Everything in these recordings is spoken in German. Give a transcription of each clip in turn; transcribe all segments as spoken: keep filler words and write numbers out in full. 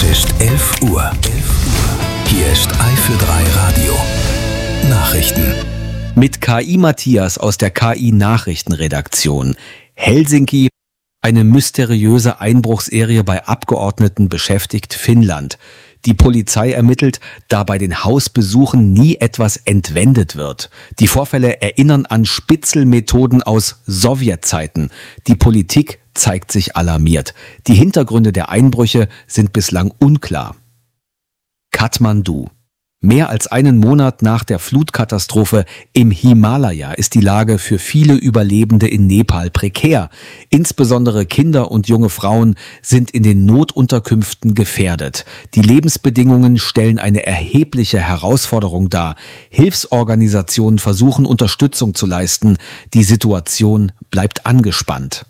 Es ist elf Uhr. Hier ist Eifel drei Radio. Nachrichten. Mit K I Matthias aus der K I-Nachrichtenredaktion. Helsinki, eine mysteriöse Einbruchsserie bei Abgeordneten beschäftigt Finnland. Die Polizei ermittelt, da bei den Hausbesuchen nie etwas entwendet wird. Die Vorfälle erinnern an Spitzelmethoden aus Sowjetzeiten. Die Politik zeigt sich alarmiert. Die Hintergründe der Einbrüche sind bislang unklar. Kathmandu. Mehr als einen Monat nach der Flutkatastrophe im Himalaya ist die Lage für viele Überlebende in Nepal prekär. Insbesondere Kinder und junge Frauen sind in den Notunterkünften gefährdet. Die Lebensbedingungen stellen eine erhebliche Herausforderung dar. Hilfsorganisationen versuchen Unterstützung zu leisten. Die Situation bleibt angespannt.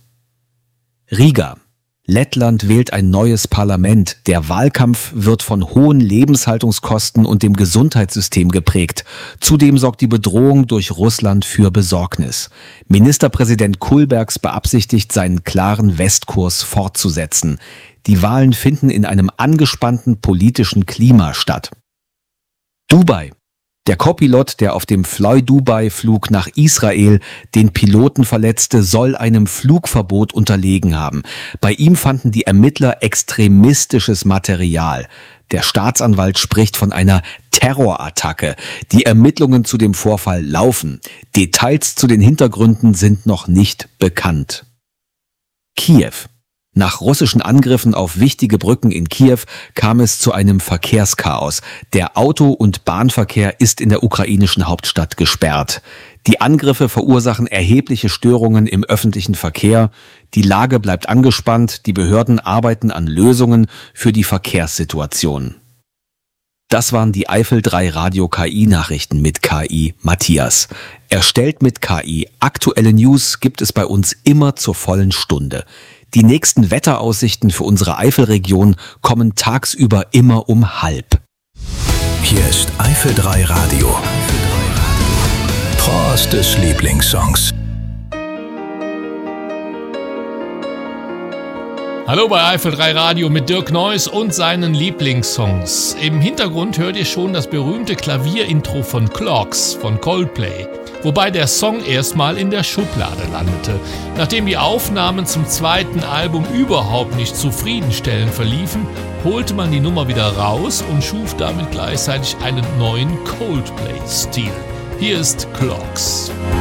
Riga. Lettland wählt ein neues Parlament. Der Wahlkampf wird von hohen Lebenshaltungskosten und dem Gesundheitssystem geprägt. Zudem sorgt die Bedrohung durch Russland für Besorgnis. Ministerpräsident Kulbergs beabsichtigt, seinen klaren Westkurs fortzusetzen. Die Wahlen finden in einem angespannten politischen Klima statt. Dubai. Der Co-Pilot, der auf dem Fly-Dubai-Flug nach Israel den Piloten verletzte, soll einem Flugverbot unterlegen haben. Bei ihm fanden die Ermittler extremistisches Material. Der Staatsanwalt spricht von einer Terrorattacke. Die Ermittlungen zu dem Vorfall laufen. Details zu den Hintergründen sind noch nicht bekannt. Kiew. Nach russischen Angriffen auf wichtige Brücken in Kiew kam es zu einem Verkehrschaos. Der Auto- und Bahnverkehr ist in der ukrainischen Hauptstadt gesperrt. Die Angriffe verursachen erhebliche Störungen im öffentlichen Verkehr. Die Lage bleibt angespannt. Die Behörden arbeiten an Lösungen für die Verkehrssituation. Das waren die Eifel drei Radio K I-Nachrichten mit K I Matthias. Erstellt mit K I. Aktuelle News gibt es bei uns immer zur vollen Stunde. Die nächsten Wetteraussichten für unsere Eifelregion kommen tagsüber immer um halb. Hier ist Eifel drei Radio. Thorsts Lieblingssongs. Hallo bei Eifel drei Radio mit Dirk Neuss und seinen Lieblingssongs. Im Hintergrund hört ihr schon das berühmte Klavierintro von Clocks von Coldplay. Wobei der Song erstmal in der Schublade landete. Nachdem die Aufnahmen zum zweiten Album überhaupt nicht zufriedenstellend verliefen, holte man die Nummer wieder raus und schuf damit gleichzeitig einen neuen Coldplay-Stil. Hier ist Clocks.